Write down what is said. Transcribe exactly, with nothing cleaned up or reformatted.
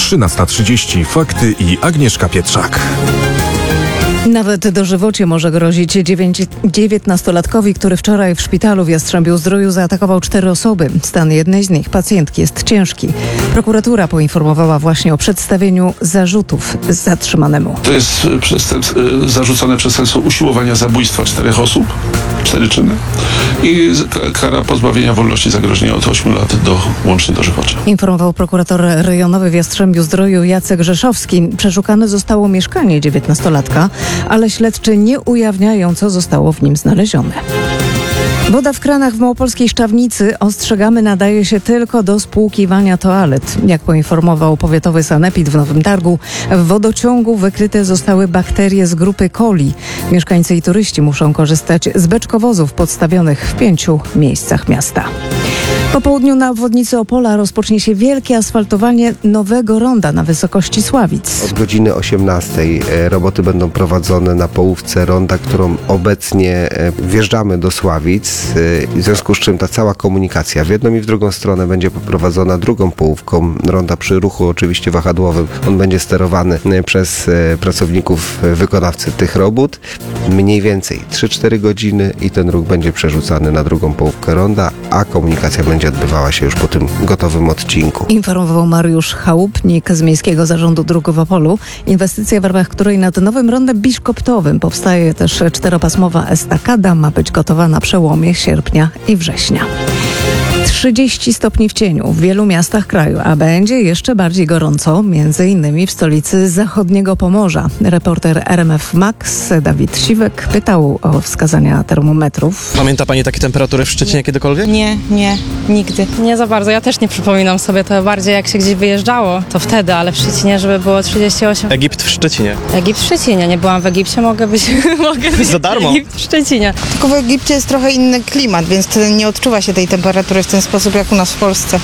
trzynasta trzydzieści. Fakty i Agnieszka Pietrzak. Nawet dożywocie może grozić dziewiętnastolatkowi, który wczoraj w szpitalu w Jastrzębiu-Zdroju zaatakował cztery osoby. Stan jednej z nich, pacjentki, jest ciężki. Prokuratura poinformowała właśnie o przedstawieniu zarzutów zatrzymanemu. To jest przestępstwo, zarzucone przestępstwo usiłowania zabójstwa czterech osób, cztery czyny i kara pozbawienia wolności zagrożenia od ośmiu lat do łącznie dożywocia. Informował prokurator rejonowy w Jastrzębiu-Zdroju Jacek Rzeszowski. Przeszukane zostało mieszkanie dziewiętnastolatka, ale śledczy nie ujawniają, co zostało w nim znalezione. Woda w kranach w małopolskiej Szczawnicy, ostrzegamy, nadaje się tylko do spłukiwania toalet. Jak poinformował powiatowy sanepid w Nowym Targu, w wodociągu wykryte zostały bakterie z grupy coli. Mieszkańcy i turyści muszą korzystać z beczkowozów podstawionych w pięciu miejscach miasta. Po południu na obwodnicy Opola rozpocznie się wielkie asfaltowanie nowego ronda na wysokości Sławic. Od godziny osiemnastej roboty będą prowadzone na połówce ronda, którą obecnie wjeżdżamy do Sławic, w związku z czym ta cała komunikacja w jedną i w drugą stronę będzie poprowadzona drugą połówką ronda przy ruchu oczywiście wahadłowym. On będzie sterowany przez pracowników wykonawcy tych robót. Mniej więcej trzy cztery godziny i ten ruch będzie przerzucany na drugą połówkę ronda, a komunikacja będzie odbywała się już po tym gotowym odcinku. Informował Mariusz Chałupnik z Miejskiego Zarządu Dróg w Opolu. Inwestycja, w ramach której nad nowym rondem biszkoptowym powstaje też czteropasmowa estakada, ma być gotowa na przełomie sierpnia i września. trzydzieści stopni w cieniu w wielu miastach kraju, a będzie jeszcze bardziej gorąco, między innymi w stolicy zachodniego Pomorza. Reporter R M F Max Dawid Siwek pytał o wskazania termometrów. Pamięta Pani takie temperatury w Szczecinie kiedykolwiek? Nie, nie, nigdy. Nie za bardzo. Ja też nie przypominam sobie, to bardziej jak się gdzieś wyjeżdżało, to wtedy, ale w Szczecinie, żeby było trzydzieści osiem. Egipt w Szczecinie. Egipt w Szczecinie. Nie byłam w Egipcie, mogę być, mogę być Za darmo. Egipt w Szczecinie. Tylko w Egipcie jest trochę inny klimat, więc wtedy nie odczuwa się tej temperatury w ten sposób jak u nas w Polsce.